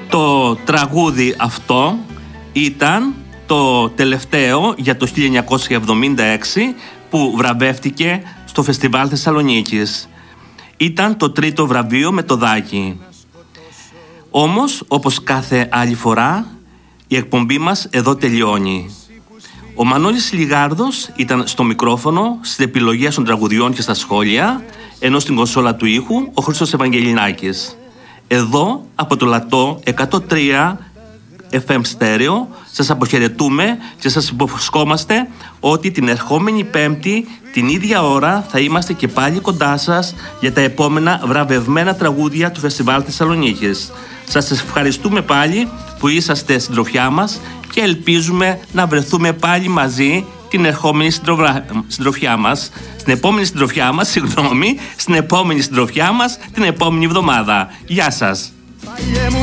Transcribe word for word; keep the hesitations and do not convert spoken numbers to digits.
Το τραγούδι αυτό ήταν το τελευταίο για το χίλια εννιακόσια εβδομήντα έξι που βραβεύτηκε στο Φεστιβάλ Θεσσαλονίκης. Ήταν το τρίτο βραβείο με το δάκι. Όμως, όπως κάθε άλλη φορά, η εκπομπή μας εδώ τελειώνει. Ο Μανώλης Λιγάρδος ήταν στο μικρόφωνο, στις επιλογές των τραγουδιών και στα σχόλια, ενώ στην κονσόλα του ήχου ο Χρήστος Ευαγγελινάκης. Εδώ, από το Λατό εκατόν τρία εφ εμ στέρεο, σας αποχαιρετούμε και σας υποσχόμαστε ότι την ερχόμενη Πέμπτη, την ίδια ώρα, θα είμαστε και πάλι κοντά σας για τα επόμενα βραβευμένα τραγούδια του Φεστιβάλ Θεσσαλονίκης. Σας ευχαριστούμε πάλι που είσαστε συντροφιά μας και ελπίζουμε να βρεθούμε πάλι μαζί την ερχόμενη συντροφιά μας, στην επόμενη συντροφιά μας, συγγνώμη, στην επόμενη συντροφιά μας την επόμενη εβδομάδα. Γεια σας!